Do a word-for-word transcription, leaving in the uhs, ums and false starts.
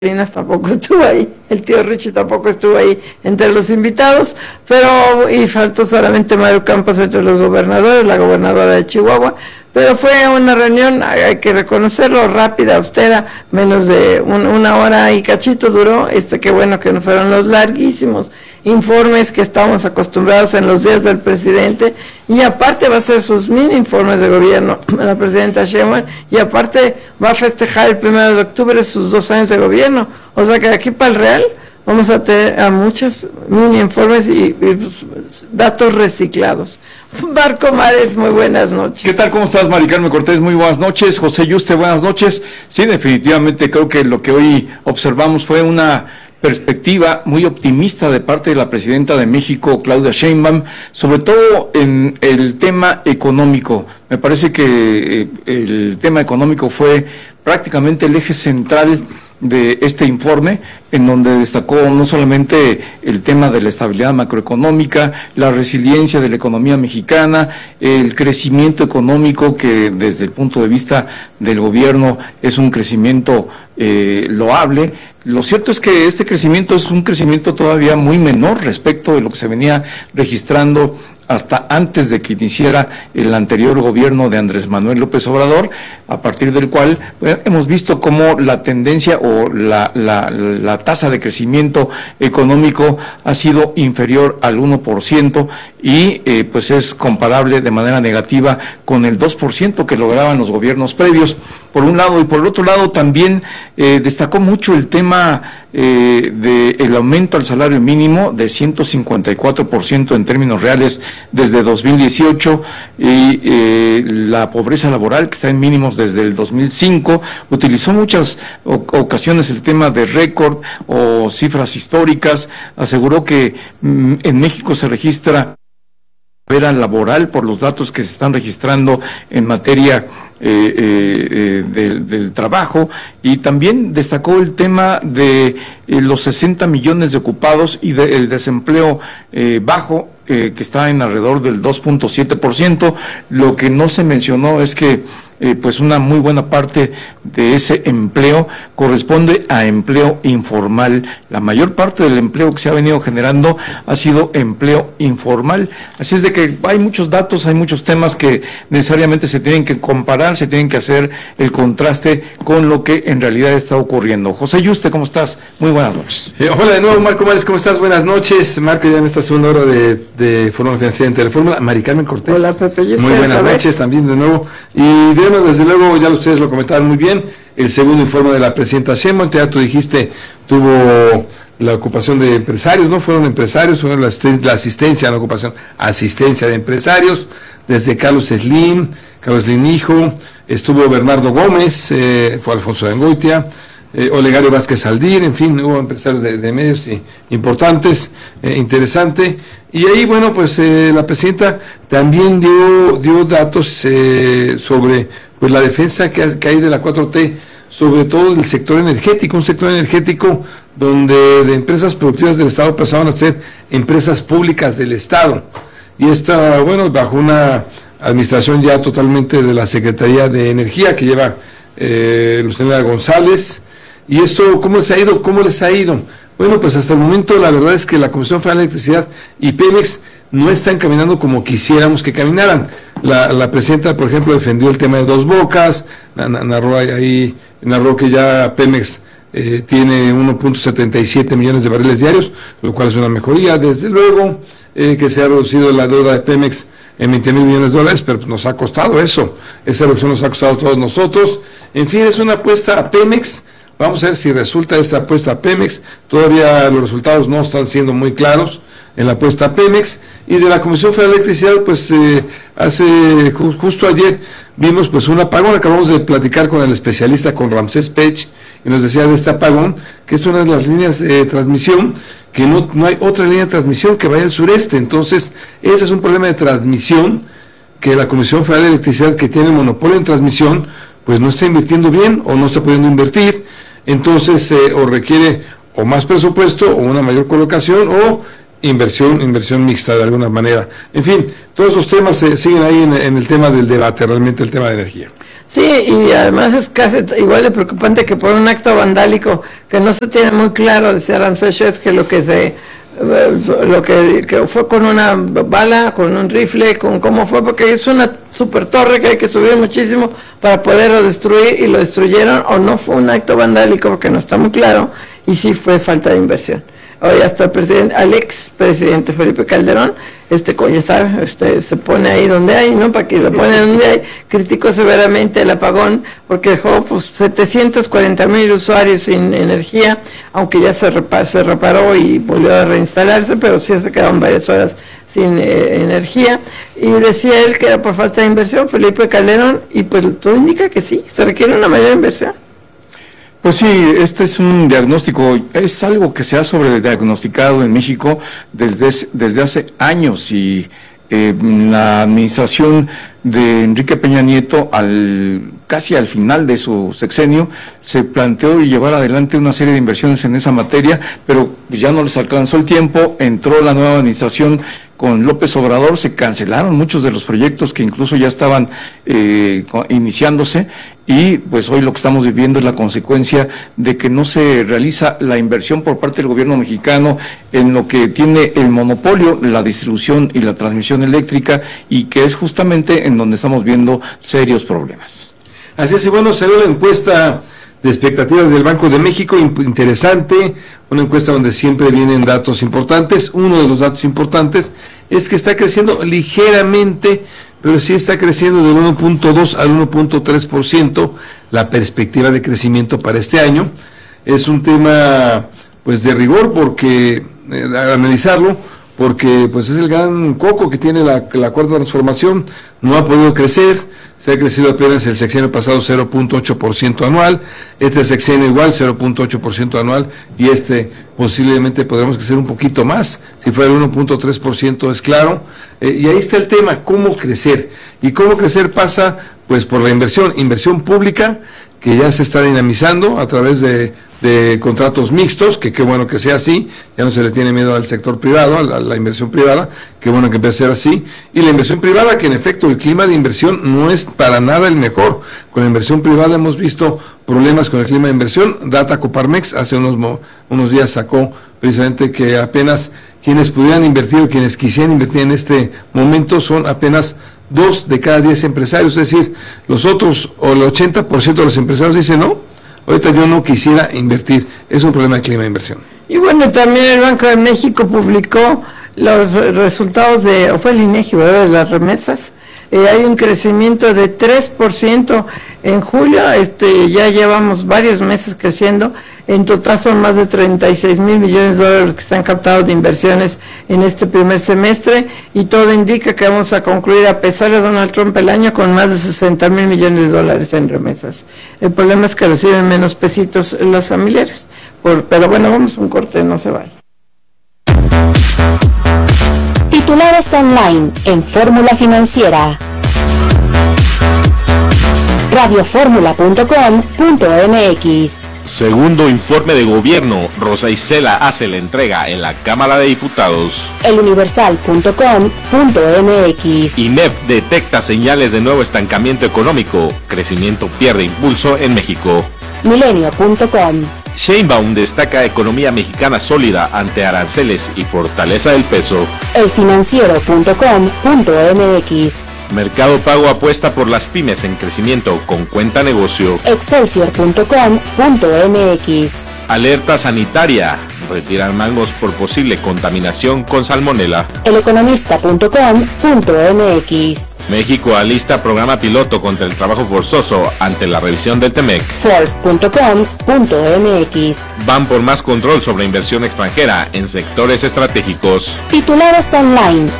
Salinas tampoco estuvo ahí, el tío Richie tampoco estuvo ahí entre los invitados, pero y faltó solamente Mario Campos entre los gobernadores, la gobernadora de Chihuahua, pero fue una reunión, hay que reconocerlo, rápida, austera, menos de un, una hora y cachito duró, este qué bueno que no fueron los larguísimos informes que estamos acostumbrados en los días del presidente, y aparte va a hacer sus mini informes de gobierno la presidenta Sheinbaum, y aparte va a festejar el primero de octubre sus dos años de gobierno, o sea que de aquí para el Real vamos a tener a muchos mini informes y, y pues, datos reciclados. Marco Mares, muy buenas noches. ¿Qué tal? ¿Cómo estás, Mari Carmen Cortés? Muy buenas noches. José Yuste, buenas noches. Sí, definitivamente creo que lo que hoy observamos fue una perspectiva muy optimista de parte de la presidenta de México, Claudia Sheinbaum, sobre todo en el tema económico. Me parece que el tema económico fue prácticamente el eje central de este informe, en donde destacó no solamente el tema de la estabilidad macroeconómica, la resiliencia de la economía mexicana, el crecimiento económico que desde el punto de vista del gobierno es un crecimiento eh, loable. Lo cierto es que este crecimiento es un crecimiento todavía muy menor respecto de lo que se venía registrando hasta antes de que iniciara el anterior gobierno de Andrés Manuel López Obrador, a partir del cual bueno, hemos visto cómo la tendencia o la, la, la tasa de crecimiento económico ha sido inferior al uno por ciento y eh, pues es comparable de manera negativa con el dos por ciento que lograban los gobiernos previos, por un lado, y por el otro lado también eh, destacó mucho el tema eh, del aumento al salario mínimo de ciento cincuenta y cuatro por ciento en términos reales desde dos mil dieciocho, y eh, la pobreza laboral que está en mínimos desde el dos mil cinco. Utilizó muchas ocasiones el tema de récord o cifras históricas, aseguró que mm, en México se registra era laboral por los datos que se están registrando en materia eh, eh, del, del trabajo, y también destacó el tema de eh, los sesenta millones de ocupados y del de, desempleo eh, bajo, eh, que está en alrededor del dos punto siete por ciento. Lo que no se mencionó es que Eh, pues una muy buena parte de ese empleo corresponde a empleo informal. La mayor parte del empleo que se ha venido generando ha sido empleo informal. Así es de que hay muchos datos, hay muchos temas que necesariamente se tienen que comparar, se tienen que hacer el contraste con lo que en realidad está ocurriendo. José Yuste, ¿cómo estás? Muy buenas noches. Eh, hola de nuevo, Marco Mares, ¿cómo estás? Buenas noches. Marco, ya en esta segunda hora de, de Fórmula Financiera en Telefórmula. Mari Carmen Cortés. Hola, Pepe. Yo muy buenas noches también de nuevo. Y de Bueno, desde luego, ya ustedes lo comentaron muy bien, el segundo informe de la presidenta Sheinbaum, ya tú dijiste, tuvo la ocupación de empresarios, ¿no? Fueron empresarios, fueron la, asisten la asistencia a la ocupación, asistencia de empresarios, desde Carlos Slim, Carlos Slim hijo, estuvo Bernardo Gómez, eh, fue Alfonso de Angoitia, eh, Olegario Vázquez Aldir, en fin, hubo empresarios de, de medios y, importantes, eh, interesante. Y ahí, bueno, pues eh, la presidenta también dio, dio datos eh, sobre pues la defensa que, ha, que hay de la cuatro T, sobre todo del sector energético, un sector energético donde de empresas productivas del Estado pasaban a ser empresas públicas del Estado. Y esta, bueno, bajo una administración ya totalmente de la Secretaría de Energía que lleva eh, Luciana González. ¿Y esto cómo les ha ido? ¿Cómo les ha ido? Bueno, pues hasta el momento la verdad es que la Comisión Federal de Electricidad y Pemex no están caminando como quisiéramos que caminaran. La, la presidenta, por ejemplo, defendió el tema de Dos Bocas, narró ahí, narró que ya Pemex eh, tiene uno punto setenta y siete millones de barriles diarios, lo cual es una mejoría, desde luego, eh, que se ha reducido la deuda de Pemex en veinte mil millones de dólares, pero pues nos ha costado eso, esa reducción nos ha costado a todos nosotros. En fin, es una apuesta a Pemex. Vamos a ver si resulta esta apuesta a Pemex. Todavía los resultados no están siendo muy claros en la apuesta a Pemex. Y de la Comisión Federal de Electricidad, pues eh, hace ju justo ayer vimos pues un apagón. Acabamos de platicar con el especialista, con Ramsés Pech, y nos decía de este apagón, que es una de las líneas de transmisión, que no, no hay otra línea de transmisión que vaya al sureste. Entonces, ese es un problema de transmisión que la Comisión Federal de Electricidad, que tiene monopolio en transmisión, pues no está invirtiendo bien o no está pudiendo invertir. Entonces, eh, o requiere o más presupuesto o una mayor colocación o inversión, inversión mixta de alguna manera. En fin, todos esos temas eh, siguen ahí en, en el tema del debate, realmente el tema de energía. Sí, y además es casi igual de preocupante que por un acto vandálico que no se tiene muy claro, decía Ramsés, que lo que se lo que, que fue con una bala, con un rifle, con cómo fue, porque es una super torre que hay que subir muchísimo para poderlo destruir, y lo destruyeron, o no fue un acto vandálico porque no está muy claro, y sí fue falta de inversión. Hoy hasta el presidente, al ex presidente Felipe Calderón, este ya está, este se pone ahí donde hay, ¿no? Para que lo pone donde hay, criticó severamente el apagón porque dejó pues setecientos cuarenta mil usuarios sin energía, aunque ya se, repa se reparó y volvió a reinstalarse, pero sí se quedaron varias horas sin eh, energía, y decía él que era por falta de inversión, Felipe Calderón, y pues todo indica que sí, se requiere una mayor inversión. Pues sí, este es un diagnóstico, es algo que se ha sobrediagnosticado en México desde, desde hace años, y eh, la administración de Enrique Peña Nieto, al casi al final de su sexenio, se planteó llevar adelante una serie de inversiones en esa materia, pero ya no les alcanzó el tiempo, entró la nueva administración con López Obrador, se cancelaron muchos de los proyectos que incluso ya estaban eh, iniciándose, y pues hoy lo que estamos viviendo es la consecuencia de que no se realiza la inversión por parte del gobierno mexicano en lo que tiene el monopolio, la distribución y la transmisión eléctrica, y que es justamente en donde estamos viendo serios problemas. Así es, y bueno, salió la encuesta de expectativas del Banco de México, interesante, una encuesta donde siempre vienen datos importantes. Uno de los datos importantes es que está creciendo ligeramente, pero sí está creciendo del uno punto dos al uno punto tres por ciento la perspectiva de crecimiento para este año. Es un tema pues de rigor, porque eh, al analizarlo, porque pues es el gran coco que tiene la, la cuarta transformación, no ha podido crecer, se ha crecido apenas el sexenio pasado cero punto ocho por ciento anual, este sexenio igual cero punto ocho por ciento anual, y este posiblemente podremos crecer un poquito más, si fuera el uno punto tres por ciento es claro, eh, y ahí está el tema, cómo crecer, y cómo crecer pasa pues por la inversión, inversión pública, que ya se está dinamizando a través de, de contratos mixtos, que qué bueno que sea así, ya no se le tiene miedo al sector privado, a la, a la inversión privada, qué bueno que empiece a ser así, y la inversión privada, que en efecto el clima de inversión no es para nada el mejor. Con la inversión privada hemos visto problemas con el clima de inversión. Data Coparmex hace unos, unos días sacó precisamente que apenas quienes pudieran invertir o quienes quisieran invertir en este momento son apenas dos de cada diez empresarios, es decir, los otros o el ochenta por ciento de los empresarios dicen no, ahorita yo no quisiera invertir. Es un problema de clima de inversión. Y bueno, también el Banco de México publicó los resultados de, o fue el INEGI, ¿verdad?, de las remesas. Eh, hay un crecimiento de tres por ciento en julio, este, ya llevamos varios meses creciendo. En total son más de treinta y seis mil millones de dólares que se han captado de inversiones en este primer semestre, y todo indica que vamos a concluir, a pesar de Donald Trump, el año con más de sesenta mil millones de dólares en remesas. El problema es que reciben menos pesitos los familiares, por, pero bueno, vamos a un corte, no se vaya. Titulares online en Fórmula Financiera. radio fórmula punto com punto m x. Segundo informe de gobierno, Rosa Isela hace la entrega en la Cámara de Diputados. el universal punto com punto m x. I N E P detecta señales de nuevo estancamiento económico. Crecimiento pierde impulso en México. milenio punto com. Sheinbaum destaca economía mexicana sólida ante aranceles y fortaleza del peso. el financiero punto com punto m x. Mercado Pago apuesta por las pymes en crecimiento con cuenta negocio. excelsior punto com punto m x. Alerta sanitaria. Retiran mangos por posible contaminación con salmonela. el economista punto com punto m x. México alista programa piloto contra el trabajo forzoso ante la revisión del Temec. ford punto com punto m x. Van por más control sobre inversión extranjera en sectores estratégicos. Titulares online